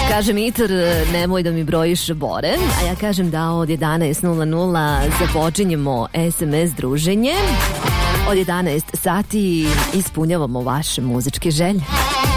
Kaže Mitar, nemoj da mi brojiš Bore, a ja kažem da od 11:00 započinjemo SMS druženje. Od 11 sati ispunjavamo vaše muzičke želje.